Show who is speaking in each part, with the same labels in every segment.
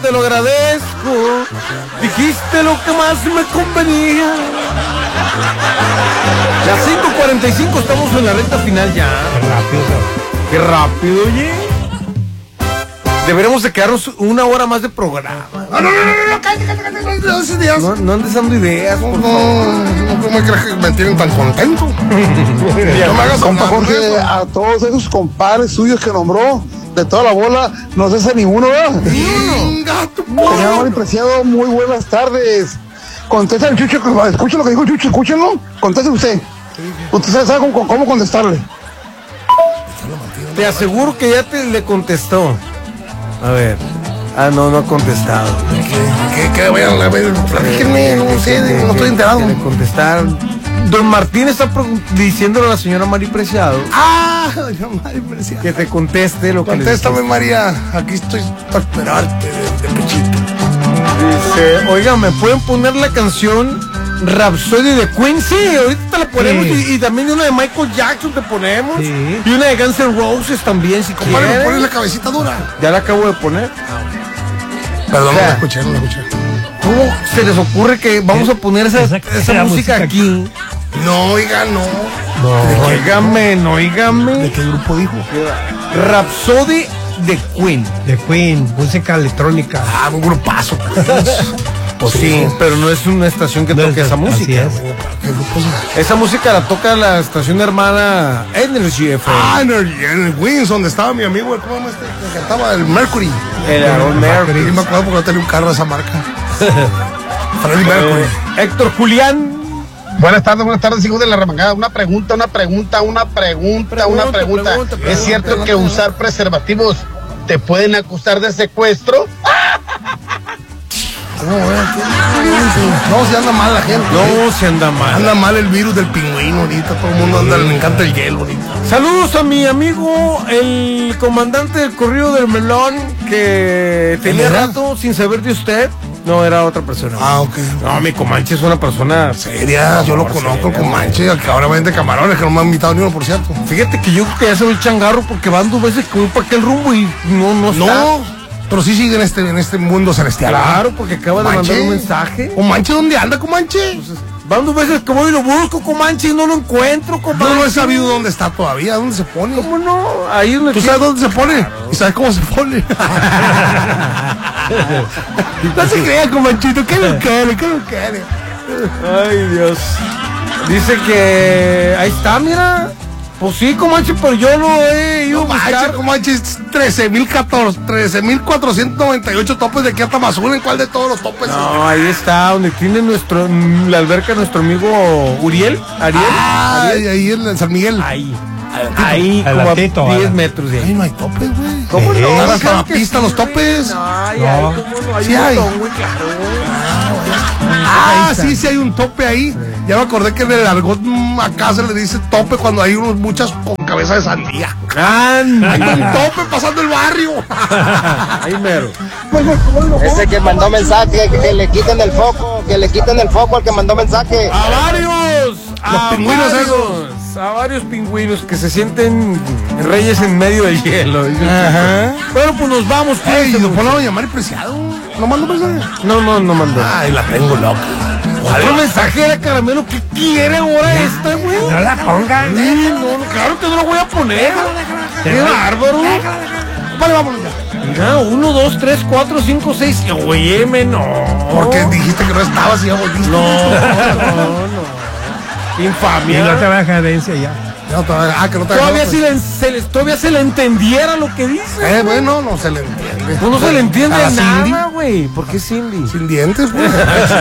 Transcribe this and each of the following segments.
Speaker 1: Te lo agradezco. Dijiste lo que más me convenía. Las 5:45, estamos en la recta final ya. Qué rápido, oye. Deberemos de quedarnos una hora más de programa.
Speaker 2: No, cállate.
Speaker 1: No andes dando ideas, por favor.
Speaker 2: No me crees que me tienen tan contento.
Speaker 3: No me hagas compa Jorge, a todos esos compadres suyos que nombró, de toda la bola, no se hace ninguno, ¿verdad? Señor Mario Preciado, muy buenas tardes. Contesta el Chucho, escuchen lo que dijo el Chucho, escúchenlo. Conteste usted. Usted sabe cómo contestarle.
Speaker 1: Te aseguro que ya le contestó. A ver. No ha contestado.
Speaker 2: ¿Qué? Vayan a ver, platíquenme, no sé, no estoy enterado.
Speaker 1: Que le contestaron. Don Martín está diciéndole a la señora Mari Preciado.
Speaker 2: Doña Mari Preciado.
Speaker 1: Que te conteste lo que
Speaker 2: Contéstame, María. Aquí estoy para esperarte de pechito.
Speaker 1: Dice, oiga, ¿me pueden poner la canción Rhapsody de Queen? Sí, ahorita te la ponemos. Y también una de Michael Jackson te ponemos. Sí. Y una de Guns N' Roses también, si quieres.
Speaker 2: ¿Me pones la cabecita dura?
Speaker 1: Ya la acabo de poner.
Speaker 2: Perdón, no la escuché.
Speaker 1: ¿Cómo se les ocurre que vamos a poner esa música aquí?
Speaker 2: No, oiga, no.
Speaker 1: Óigame.
Speaker 2: ¿De qué grupo dijo?
Speaker 1: Rhapsody de Queen.
Speaker 4: De Queen, música electrónica.
Speaker 2: Un grupazo.
Speaker 1: Pues sí, pero no es una estación que toque esa música. Esa música la toca la estación hermana Energy FM.
Speaker 2: Energy, en el Wings, donde estaba mi amigo, ¿cómo que cantaba? El Mercury.
Speaker 1: El Aaron Mercury.
Speaker 2: Sí, me acuerdo porque yo tenía un carro de esa marca. Freddie Mercury.
Speaker 1: Héctor Julián.
Speaker 3: Buenas tardes, hijos de la remangada. Una pregunta. ¿Es cierto que usar preservativos te pueden acusar de secuestro?
Speaker 2: No, se anda mal la gente.
Speaker 1: No, se anda mal.
Speaker 2: Anda mal el virus del pingüino ahorita. Todo el mundo anda, le encanta el hielo ahorita.
Speaker 1: Saludos a mi amigo, el comandante del corrido del melón, que tenía rato sin saber de usted. No, era otra persona.
Speaker 2: Ok.
Speaker 1: No, mi Comanche es una persona
Speaker 2: seria. Yo lo conozco, el Comanche, al que ahora vende camarones, que no me han invitado ni uno, por cierto.
Speaker 1: Fíjate que yo creo que ya se ve el changarro porque van 2 veces que voy para aquel rumbo y no está.
Speaker 2: No. Pero sí sigue en este mundo celestial.
Speaker 1: Claro, porque acaba de mandar un mensaje.
Speaker 2: ¿Comanche dónde anda, Comanche?
Speaker 1: Pues, van 2 veces que voy y lo busco, Comanche, y no lo encuentro, Comanche.
Speaker 2: No he sabido dónde está todavía, dónde se pone.
Speaker 1: ¿Cómo no? Ahí donde
Speaker 2: ¿Tú sabes dónde se pone? Claro. ¿Y sabes cómo se pone? No se crea, Comanchito, ¿qué lo quiere?
Speaker 1: Ay, Dios. Dice que ahí está, mira. Pues sí, Comanche, pero yo lo he ido a buscar.
Speaker 2: Comanche, 13,498 topes de aquí a Tamazula. ¿En cuál de todos los topes?
Speaker 1: No, ahí está, donde tiene la alberca nuestro amigo Ariel.
Speaker 2: Ahí en San Miguel.
Speaker 1: Ahí como a 10 metros de ahí.
Speaker 2: Ahí no hay topes, güey.
Speaker 1: ¿Cómo no?
Speaker 2: ¿Están hasta la pista los topes?
Speaker 1: No, ¿cómo no? Hay
Speaker 2: sí
Speaker 1: un
Speaker 2: hay.
Speaker 1: botón, güey, claro.
Speaker 2: Sí hay un tope ahí. Sí. Ya me acordé que en el argot acá se le dice tope cuando hay muchas con cabeza de sandía.
Speaker 1: Hay
Speaker 2: un tope pasando el barrio.
Speaker 1: Ahí mero.
Speaker 5: Ese que mandó mensaje, que le quiten el foco, al que mandó mensaje.
Speaker 1: A varios.
Speaker 2: A
Speaker 1: varios pingüinos que se sienten reyes en medio del hielo.
Speaker 2: Ajá.
Speaker 1: Bueno, pues nos vamos.
Speaker 2: ¿Y lo ponen a llamar Preciado? ¿No mandó mensaje?
Speaker 1: No mandó.
Speaker 2: Ay, la tengo loca.
Speaker 1: Otro mensaje era Caramelo. ¿Qué quiere ahora esta, güey?
Speaker 4: No la pongan.
Speaker 1: No, claro que no la voy a poner. Qué bárbaro.
Speaker 2: Vale, vámonos ya.
Speaker 1: Mira, 1, 2, 3, 4, 5, 6. Óyeme, no.
Speaker 2: Porque dijiste que no estabas y ya volviste.
Speaker 1: No. Infamia.
Speaker 4: Y no te va a dejar herencia ya.
Speaker 2: No, que no te
Speaker 1: todavía se le entendiera lo que dice.
Speaker 2: Bueno, no se le entiende.
Speaker 1: No se le entiende nada, güey. ¿Por qué Cindy?
Speaker 2: Sin dientes, güey.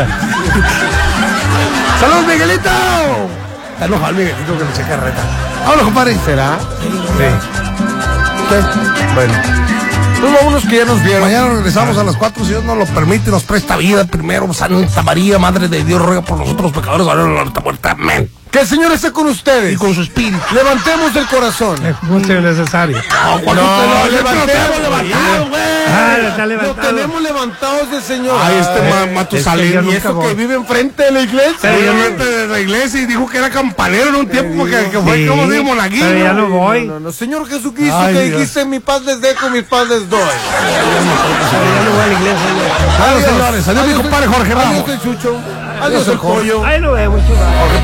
Speaker 2: ¡Saludos, Miguelito! Está enojado Miguelito que le eche carreta. Vámonos, compadre.
Speaker 1: ¿Será?
Speaker 2: Sí.
Speaker 1: ¿Qué? Bueno. Pues vámonos que ya nos vieron.
Speaker 2: Mañana regresamos a las 4, si Dios nos lo permite, nos presta vida primero. Santa María, Madre de Dios, ruega por nosotros pecadores, ahora en la muerte. Amén.
Speaker 1: Que el Señor esté con ustedes.
Speaker 2: Y con su espíritu.
Speaker 1: Levantemos el corazón.
Speaker 4: Es mucho necesario.
Speaker 1: Levantado, güey.
Speaker 4: Está
Speaker 1: Lo
Speaker 4: levantado.
Speaker 1: tenemos levantados del Señor.
Speaker 2: Ay,
Speaker 4: Es
Speaker 2: Matusalén.
Speaker 4: que yo
Speaker 1: Y
Speaker 4: nunca
Speaker 1: eso
Speaker 4: voy.
Speaker 1: que vive enfrente de la iglesia.
Speaker 2: Obviamente de la iglesia y dijo que era campanero en un tiempo porque que fue
Speaker 4: Sí,
Speaker 2: como de monaguillo.
Speaker 4: pero ya no voy.
Speaker 1: No, Señor Jesucristo,
Speaker 2: Ay,
Speaker 1: que
Speaker 2: Dios.
Speaker 1: dijiste, mi paz les dejo, mi paz les doy.
Speaker 4: Ya no voy a la iglesia.
Speaker 2: Adiós, señores. Adiós, mi compadre Jorge Ramos.
Speaker 1: Adiós el Chucho. Adiós el pollo.
Speaker 4: Ahí lo vemos, chaval.